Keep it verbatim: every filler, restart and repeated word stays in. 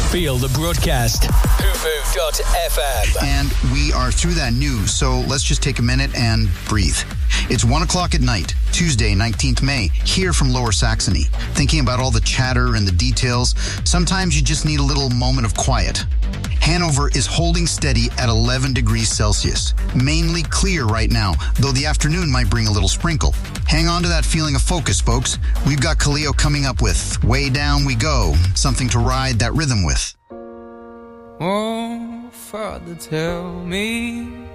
Feel the broadcast. hooboo dot f m. And we are through that news, so let's just take a minute and breathe. It's one o'clock at night, Tuesday, nineteenth of May, here from Lower Saxony. Thinking about all the chatter and the details, sometimes you just need a little moment of quiet. Hanover is holding steady at eleven degrees Celsius. Mainly clear right now, though the afternoon might bring a little sprinkle. Hang on to that feeling of focus, folks. We've got Kaleo coming up with Way Down We Go, something to ride that rhythm with. Oh, Father, tell me